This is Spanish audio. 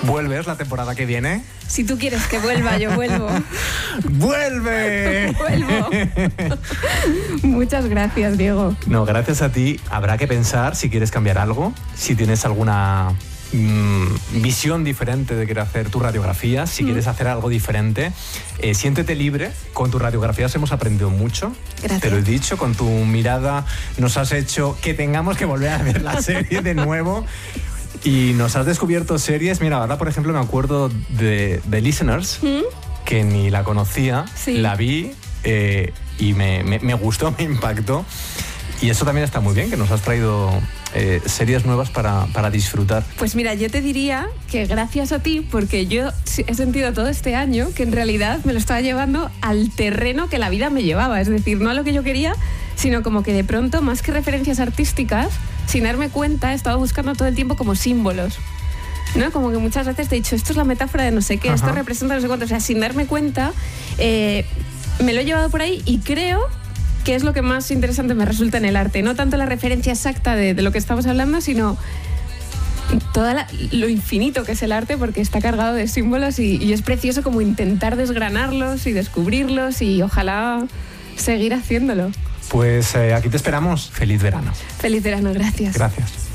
¿Vuelves la temporada que viene? Si tú quieres que vuelva, yo vuelvo. ¡Vuelve! Vuelvo. Muchas gracias, Diego. No, gracias a ti. Habrá que pensar si quieres cambiar algo, si tienes alguna visión diferente de querer hacer tu radiografía, si quieres hacer algo diferente, siéntete libre. Con tus radiografías hemos aprendido mucho. Gracias. Te lo he dicho, con tu mirada nos has hecho que tengamos que volver a ver la serie de nuevo. Y nos has descubierto series. Mira, ahora por ejemplo me acuerdo de Listeners, que ni la conocía, Sí. la vi y me gustó, me impactó. Y eso también está muy bien, que nos has traído series nuevas para disfrutar. Pues mira, yo te diría que gracias a ti, porque yo he sentido todo este año que en realidad me lo estaba llevando al terreno que la vida me llevaba. Es decir, no a lo que yo quería, sino como que de pronto, más que referencias artísticas, sin darme cuenta, estaba buscando todo el tiempo como símbolos, ¿no? Como que muchas veces te he dicho, esto es la metáfora de no sé qué, esto representa no sé cuánto. O sea, sin darme cuenta, me lo he llevado por ahí y creo que es lo que más interesante me resulta en el arte. No tanto la referencia exacta de lo que estamos hablando, sino lo infinito que es el arte, porque está cargado de símbolos y es precioso como intentar desgranarlos y descubrirlos y ojalá seguir haciéndolo. Pues aquí te esperamos. Feliz verano. Feliz verano, gracias. Gracias.